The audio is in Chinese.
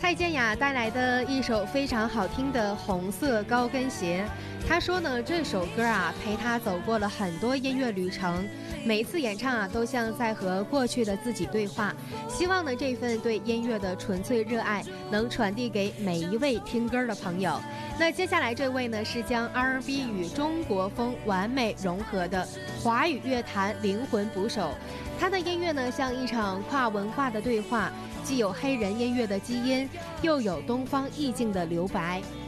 蔡健雅带来的一首非常好听的《红色高跟鞋》。她说呢，这首歌啊陪她走过了很多音乐旅程，每一次演唱啊都像在和过去的自己对话。希望呢这份对音乐的纯粹热爱能传递给每一位听歌的朋友。那接下来这位呢是将 R&B 与中国风完美融合的华语乐坛灵魂捕手，他的音乐呢像一场跨文化的对话，既有黑人音乐的基因，又有东方意境的留白。